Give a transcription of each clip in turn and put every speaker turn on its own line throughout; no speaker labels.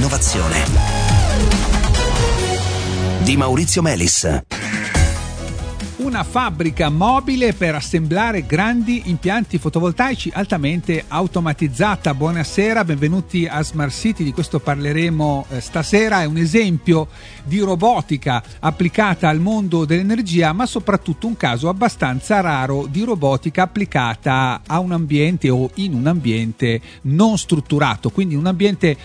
innovazione. Di Maurizio Melis.
Una fabbrica mobile per assemblare grandi impianti fotovoltaici altamente automatizzata. Buonasera, benvenuti a Smart City, di questo parleremo stasera. È un esempio di robotica applicata al mondo dell'energia, ma soprattutto un caso abbastanza raro di robotica applicata a un ambiente o in un ambiente non strutturato, quindi un ambiente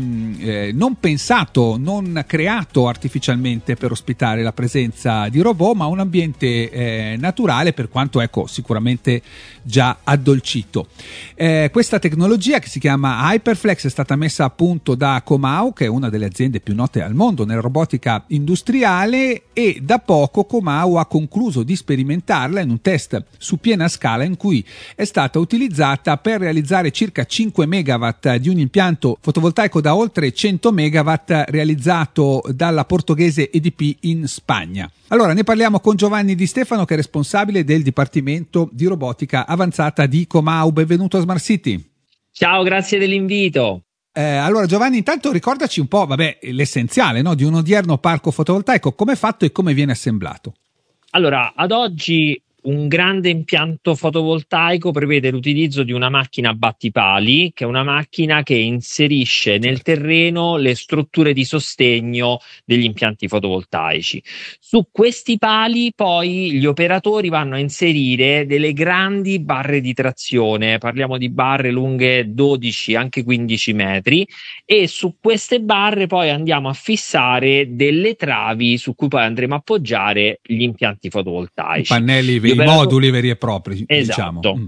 non pensato, non creato artificialmente per ospitare la presenza di robot, ma un ambiente naturale, per quanto sicuramente già addolcito. Questa tecnologia, che si chiama Hyperflex, è stata messa a punto da Comau, che è una delle aziende più note al mondo nella robotica industriale, e da poco Comau ha concluso di sperimentarla in un test su piena scala, in cui è stata utilizzata per realizzare circa 5 megawatt di un impianto fotovoltaico da oltre 100 megawatt realizzato dalla portoghese EDP in Spagna. Allora ne parliamo con Giovanni Di Stefano, che è responsabile del Dipartimento di Robotica Avanzata di Comau. Benvenuto a Smart City.
Ciao, grazie dell'invito.
Allora Giovanni, intanto ricordaci un po', l'essenziale, no, di un odierno parco fotovoltaico, come è fatto e come viene assemblato.
Allora, ad oggi un grande impianto fotovoltaico prevede l'utilizzo di una macchina a battipali, che è una macchina che inserisce nel terreno le strutture di sostegno degli impianti fotovoltaici. Su questi pali poi gli operatori vanno a inserire delle grandi barre di trazione, parliamo di barre lunghe 12, anche 15 metri, e su queste barre poi andiamo a fissare delle travi su cui poi andremo a appoggiare gli impianti fotovoltaici.
Pannelli, i moduli veri e propri,
esatto,
diciamo.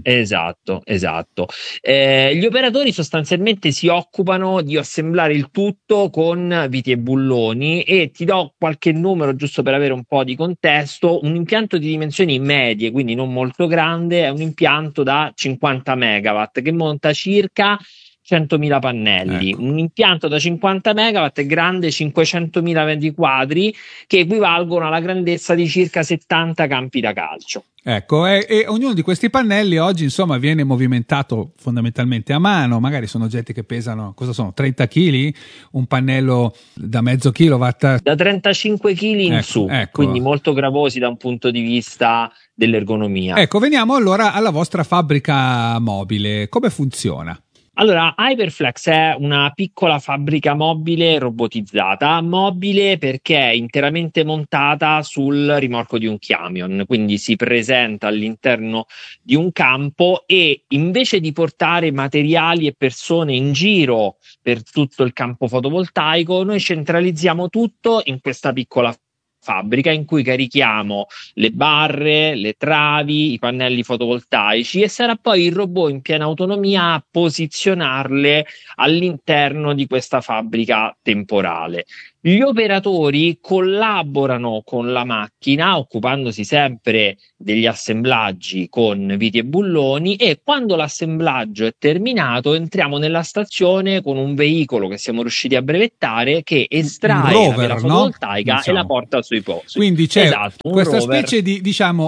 Esatto. Gli operatori sostanzialmente si occupano di assemblare il tutto con viti e bulloni, e ti do qualche numero giusto per avere un po' di contesto. Un impianto di dimensioni medie, quindi non molto grande, è un impianto da 50 megawatt che monta circa 100.000 pannelli.
Ecco.
Un impianto da 50 megawatt è grande 500.000 metri quadri, che equivalgono alla grandezza di circa 70 campi da calcio.
Ecco, e ognuno di questi pannelli oggi viene movimentato fondamentalmente a mano. Magari sono oggetti che pesano, 30 kg? Un pannello da mezzo kilowatt?
Da 35 kg in su,
ecco.
Quindi molto gravosi da un punto di vista dell'ergonomia.
Ecco, veniamo allora alla vostra fabbrica mobile. Come funziona?
Allora, Hyperflex è una piccola fabbrica mobile robotizzata, mobile perché è interamente montata sul rimorchio di un camion, quindi si presenta all'interno di un campo, e invece di portare materiali e persone in giro per tutto il campo fotovoltaico, noi centralizziamo tutto in questa piccola fabbrica, in cui carichiamo le barre, le travi, i pannelli fotovoltaici, e sarà poi il robot in piena autonomia a posizionarle all'interno di questa fabbrica temporale. Gli operatori collaborano con la macchina, occupandosi sempre degli assemblaggi con viti e bulloni, e quando l'assemblaggio è terminato entriamo nella stazione con un veicolo che siamo riusciti a brevettare, che estrae
rover,
la vela fotovoltaica, e la porta sui posti.
Quindi c'è questa
rover.
specie di,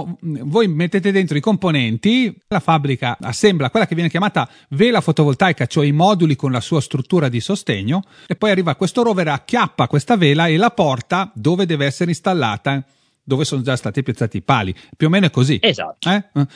voi mettete dentro i componenti, la fabbrica assembla quella che viene chiamata vela fotovoltaica, cioè i moduli con la sua struttura di sostegno, e poi arriva questo rover, acchiappa questa vela e la porta dove deve essere installata, dove sono già stati piazzati i pali. Più o meno è così.
Esatto.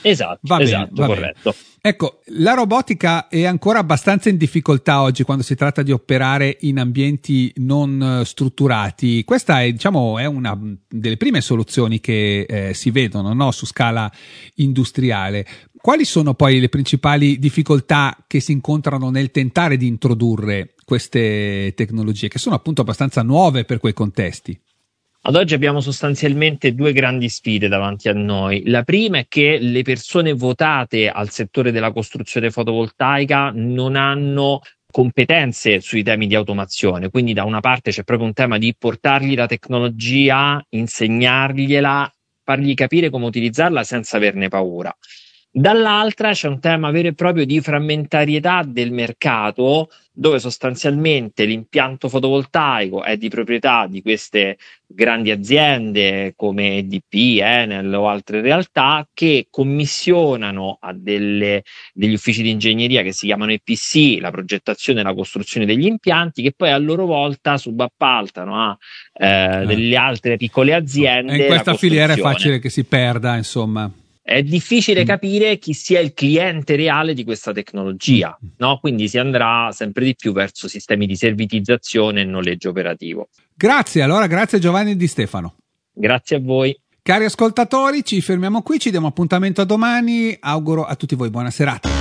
Va bene,
Corretto.
Ecco, la robotica è ancora abbastanza in difficoltà oggi quando si tratta di operare in ambienti non strutturati. Questa è una delle prime soluzioni che si vedono, no, su scala industriale. Quali sono poi le principali difficoltà che si incontrano nel tentare di introdurre queste tecnologie, che sono appunto abbastanza nuove per quei contesti?
Ad oggi abbiamo sostanzialmente due grandi sfide davanti a noi. La prima è che le persone votate al settore della costruzione fotovoltaica non hanno competenze sui temi di automazione, quindi da una parte c'è proprio un tema di portargli la tecnologia, insegnargliela, fargli capire come utilizzarla senza averne paura. Dall'altra c'è un tema vero e proprio di frammentarietà del mercato, dove sostanzialmente l'impianto fotovoltaico è di proprietà di queste grandi aziende come EDP, Enel o altre realtà che commissionano a degli uffici di ingegneria che si chiamano EPC la progettazione e la costruzione degli impianti, che poi a loro volta subappaltano a delle altre piccole aziende.
E in questa
la
filiera è
costruzione.
facile che si perda, insomma.
È difficile capire chi sia il cliente reale di questa tecnologia, no? Quindi si andrà sempre di più verso sistemi di servitizzazione e noleggio operativo.
Grazie Giovanni Di Stefano.
Grazie a voi.
Cari ascoltatori, ci fermiamo qui, ci diamo appuntamento a domani. Auguro a tutti voi buona serata.